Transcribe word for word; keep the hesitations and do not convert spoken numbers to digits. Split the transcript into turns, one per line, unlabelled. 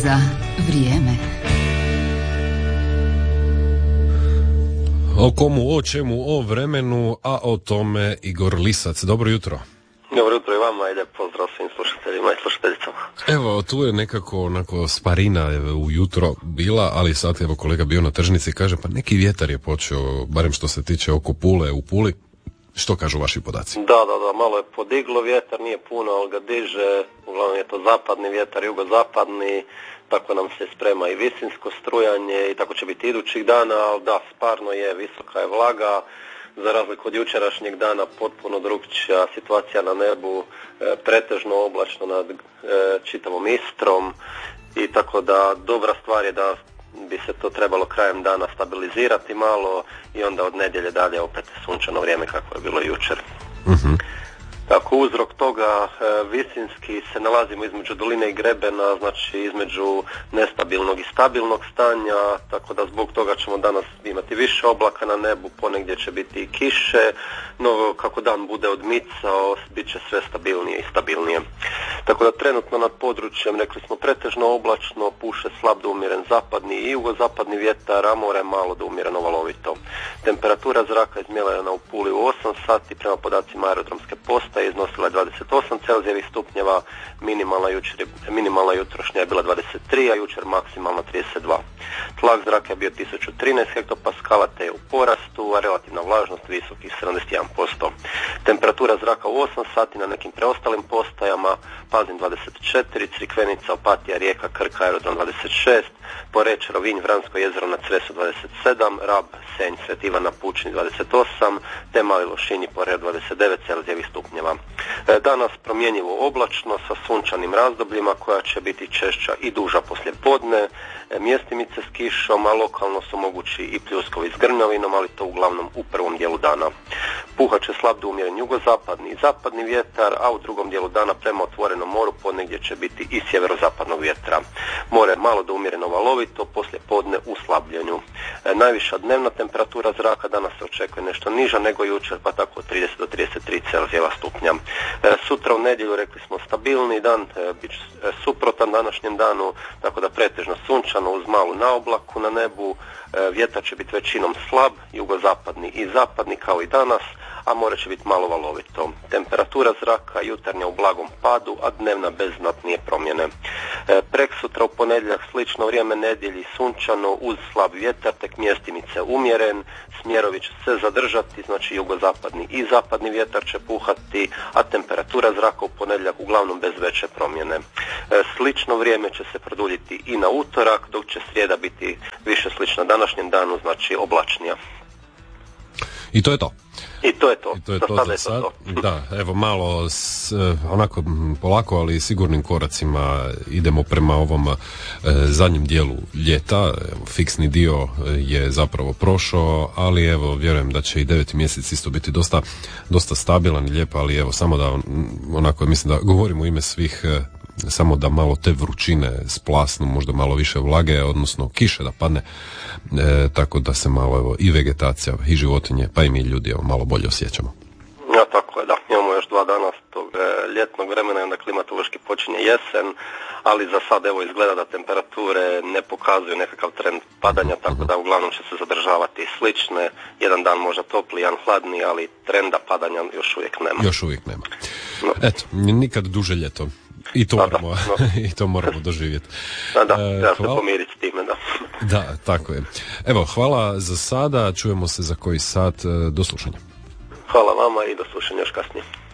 za vrijeme.
O komu, o čemu, o vremenu, a o tome Igor Lisac. Dobro jutro.
Dobro jutro i vama i lijep pozdrav svim slušateljima i slušateljicama.
Evo, tu je nekako onako sparina ujutro bila, ali sad evo kolega bio na tržnici i kaže pa neki vjetar je počeo, barem što se tiče oko Pule u Puli. Što kažu vaši podaci?
Da, da, da, malo je podiglo, vjetar nije puno, ali ga diže, uglavnom je to zapadni vjetar, jugozapadni, tako nam se sprema i visinsko strujanje i tako će biti idućih dana, ali da, stvarno je, visoka je vlaga, za razliku od jučerašnjeg dana potpuno drukčija situacija na nebu, e, pretežno oblačno nad e, čitavom Istrom i tako da dobra stvar je da bi se to trebalo krajem dana stabilizirati malo i onda od nedjelje dalje opet sunčano vrijeme kako je bilo jučer.
Uh-huh.
Tako uzrok toga e, visinski se nalazimo između doline i grebena, znači između nestabilnog i stabilnog stanja, tako da zbog toga ćemo danas imati više oblaka na nebu, ponegdje će biti i kiše, no kako dan bude odmicao, bit će sve stabilnije i stabilnije. Tako da trenutno nad područjem, rekli smo, pretežno oblačno, puše slab do umjeren zapadni i jugozapadni vjetar, a more malo do umjereno valovito. Temperatura zraka izmjerena u Puli u osam sati, prema podacima aerodromske postaje iznosila je dvadeset osam celzijevih stupnjeva, minimalna, jučer, minimalna jutrošnja je bila dvadeset tri, a jučer maksimalna trideset dva. Tlak zraka je bio tisuću trinaest hektopaskala, te je u porastu, a relativna vlažnost visokih sedamdeset jedan posto. Temperatura zraka u osam sati na nekim preostalim postajama, Pazin dvadeset četiri, Crikvenica, Opatija, Rijeka, Krka, Aerodrom dvadeset šest, Poreč, Rovinj, Vransko jezero na Cresu dvadeset sedam, Rab, Senj, Svet Ivan na Pučini dvadeset osam, te Mali Lošinj i Porer dvadeset devet celzijevih stupnjeva. Danas promjenjivo oblačno sa sunčanim razdobljima koja će biti češća i duža poslije podne, mjestimice s kišom, a lokalno su mogući i pljuskovi s grmljavinom, ali to uglavnom u prvom dijelu dana. Puhat će slab do umjeren jugozapadni i zapadni vjetar, a u drugom dijelu dana prema otvorenom moru ponegdje će biti i sjeverozapadnog vjetra. More malo do umjereno valovito, poslije podne u slabljenju. E, najviša dnevna temperatura zraka danas se očekuje nešto niža nego jučer, pa tako trideset do trideset tri celzijeva stupnja. E, sutra u nedjelju, rekli smo, stabilni dan, e, bit će e, suprotan današnjem danu, tako da pretežno sunčano uz malu naoblaku na nebu, e, vjetar će biti većinom slab, jugozapadni i zapadni kao i danas, a more će biti malo valovito. Temperatura zraka jutarnja u blagom padu, a dnevna bez znatnije promjene. E, preksutra u ponedjeljak slično vrijeme nedjelji sunčano uz slab vjetar, tek mjestimice umjeren, smjerovi će se zadržati, znači jugozapadni i zapadni vjetar će puhati, a temperatura zraka u ponedjeljak uglavnom bez veće promjene. E, slično vrijeme će se produljiti i na utorak, dok će srijeda biti više slična današnjem danu, znači oblačnija.
I to je to.
I to je to.
I to je to za
je
sad.
To.
Da, evo malo s, onako polako, ali sigurnim koracima idemo prema ovom e, zadnjem dijelu ljeta. Evo, fiksni dio je zapravo prošao, ali evo vjerujem da će i deveti mjesec isto biti dosta, dosta stabilan i lijep, ali evo samo da onako mislim da govorim u ime svih, e, samo da malo te vrućine splasnu, možda malo više vlage, odnosno kiše da padne, e, tako da se malo evo, i vegetacija i životinje, pa i mi ljudi evo, malo bolje osjećamo.
Ja, tako je, da. Imamo još dva dana tog e, ljetnog vremena i onda klimatološki počinje jesen, ali za sad evo izgleda da temperature ne pokazuju nekakav trend padanja, tako da uglavnom će se zadržavati slične, jedan dan možda topli, jedan hladni, ali trenda padanja još uvijek nema.
Još uvijek nema. No. Eto, nikad duže ljeto. I to, moramo, da, no. I to moramo doživjeti.
Da, da, treba se pomiriti s time, da.
Da, tako je. Evo, hvala za sada, čujemo se za koji sat, do slušanja.
Hvala vama i do slušanja još kasnije.